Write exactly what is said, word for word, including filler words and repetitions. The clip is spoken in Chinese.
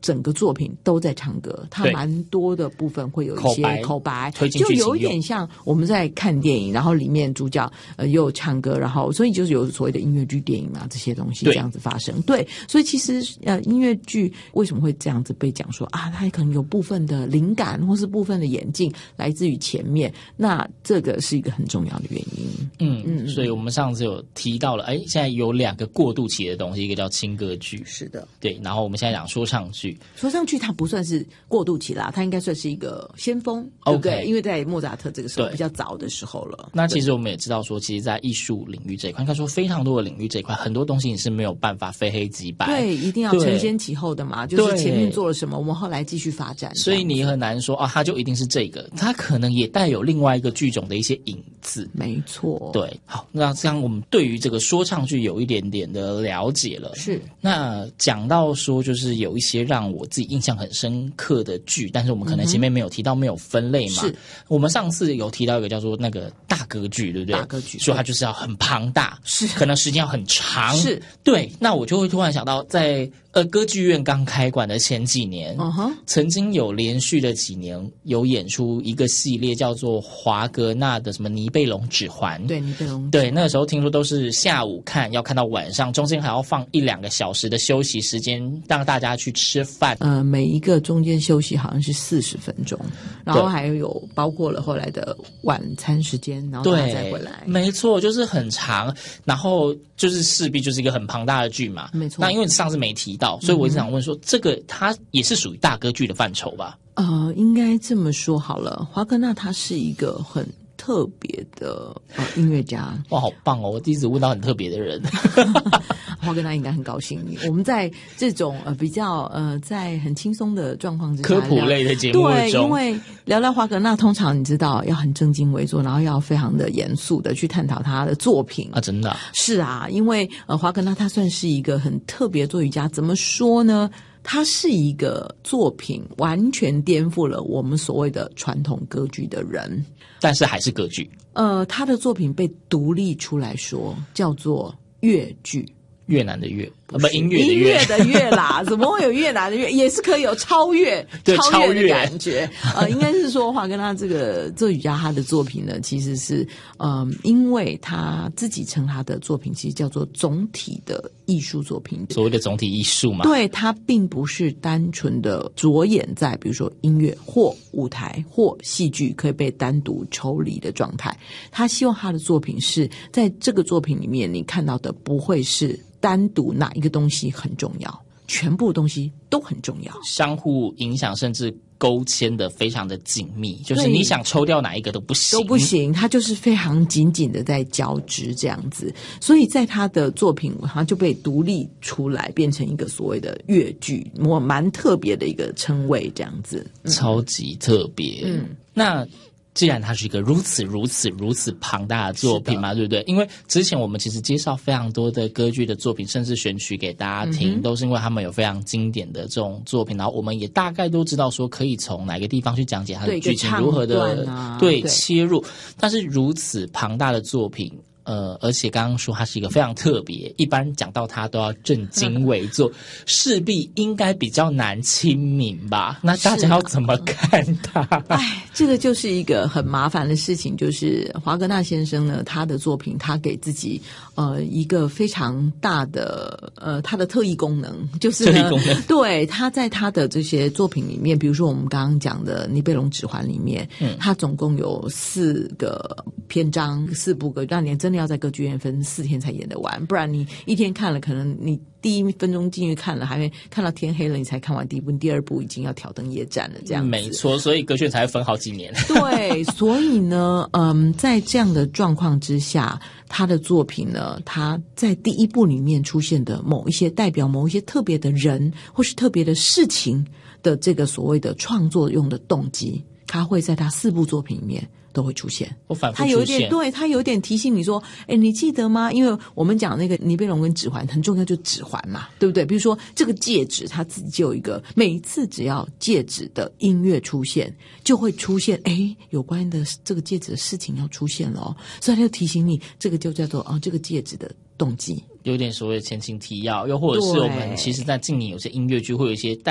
整个作品都在唱歌，它蛮多的部分会有一些口白， 口白就有一点像我们在看电影，然后里面主角呃又唱歌，然后所以就是有所谓的音乐剧电影嘛，这些东西这样子发生。对，所以其实呃音乐剧为什么会这样子被讲说啊，它可能有部分的灵感或是部分的演进来自于前面，那这个是一个很重要的原因。 嗯嗯，所以我们上次有提到了，哎，现在有两个过渡期的东西，一个叫轻歌剧， 是的， 对，然后我们现在讲说唱剧， 说唱剧它不算是过渡期啦，它应该算是一个先锋，对不对？ Okay. 因为在莫扎特这个时候比较早的时候了。 那其实我们也知道说，其实在艺术领域这一块，应该说非常多的领域这一块，很多东西你是没有办法非黑即白， 对，一定要承先启后的嘛，就是前面做了什么，我们后来继续发展， 所以你很难说啊，它就一定是这个，它可能也带有另外一个剧种的一些影子。 没错， 对，好，那这样我们对于这个说唱剧有一点点的了解了。 是， 那讲到说，就是有一些让我自己印象很深刻的剧，但是我们可能前面没有提到，没有分类嘛。是，我们上次有提到一个叫做那个大歌剧，对不对？大歌剧， 所以它就是要很庞大， 是， 可能时间要很长， 是， 对。那我就会突然想到，在呃歌剧院刚开馆的前几年，嗯哼，曾经有连续的几年有演出一个系列叫做华格纳的什么尼贝龙指环， 对，尼贝龙指环， 对，那个时候听说都是下午看，要看到晚上，中间还要放一两个小时的休息时间，让大家去吃饭。 呃，每一个中间休息好像是四十分钟，然后还有包括了后来的晚餐时间，然后大家再回来。 没错，就是很长，然后就是势必就是一个很庞大的剧嘛。 没错。 那因为上次没提到，所以我一直想问说，嗯、这个它也是属于大歌剧的范畴吧？ 呃，应该这么说好了，华格纳他是一个很特别的、呃、音乐家。 哇，好棒哦！我第一次问到很特别的人。 华格纳应该很高兴。我们在这种呃比较呃在很轻松的状况之下， 科普类的节目中， 对，因为聊聊华格纳，通常你知道要很正襟危坐，然后要非常的严肃的去探讨他的作品啊，真的、啊、 是啊，因为呃华格纳他算是一个很特别的作曲家，怎么说呢？他是一个作品完全颠覆了我们所谓的传统歌剧的人， 但是还是歌剧。 呃，他的作品被独立出来说，叫做越剧。 越南的越，不是音乐的乐，音乐的乐啦，怎么会有越南的乐？也是可以有超越，超越的感觉。呃，应该是说华格纳这个作曲家，他的作品呢，其实是，嗯、呃，因为他自己称他的作品其实叫做总体的艺术作品， 所谓的总体艺术嘛。 对，他并不是单纯的着眼在比如说音乐或舞台或戏剧可以被单独抽离的状态，他希望他的作品是在这个作品里面你看到的不会是单独哪一个东西很重要，全部东西都很重要， 相互影响，甚至勾牵的非常的紧密，就是你想抽掉哪一个都不行， 都不行，它就是非常紧紧的在交织这样子。所以在他的作品，它就被独立出来，变成一个所谓的乐剧，我蛮特别的一个称谓这样子， 嗯、超级特别。嗯，那。既然它是一个如此如此如此庞大的作品嘛，对不对？因为之前我们其实介绍非常多的歌剧的作品，甚至选曲给大家听、嗯、都是因为他们有非常经典的这种作品，然后我们也大概都知道说可以从哪个地方去讲解它的剧情如何的 对,、啊、对切入，但是如此庞大的作品呃，而且刚刚说它是一个非常特别，一般讲到它都要正襟危坐，势必应该比较难亲民吧？那大家要怎么看它？ 哎，这个就是一个很麻烦的事情，就是华格纳先生呢，他的作品他给自己呃一个非常大的呃他的特异功能，就是呢特异功能，对，他在他的这些作品里面，比如说我们刚刚讲的《尼贝龙指环》里面，嗯，他总共有四个篇章，四部歌，让你真。要在歌剧院分四天才演得完，不然你一天看了，可能你第一分钟进去看了，还没看到天黑了，你才看完第一部，第二部已经要挑灯夜战了，这样子。 没错，所以歌剧院才会分好几年。 对，所以呢，嗯，在这样的状况之下，他的作品呢，他在第一部里面出现的某一些代表某一些特别的人或是特别的事情的这个所谓的创作用的动机，他会在他四部作品里面都会出现， 我反复出现， 他有点对，他有点提醒你说，哎，你记得吗？因为我们讲那个尼贝龙跟指环很重要，就指环嘛，对不对？比如说这个戒指，它自己就有一个，每一次只要戒指的音乐出现，就会出现，哎，有关的这个戒指的事情要出现了哦，所以他就提醒你，这个就叫做啊、哦，这个戒指的动机。 有点所谓的前情提要，又或者是我们其实在近年有些音乐剧会有一些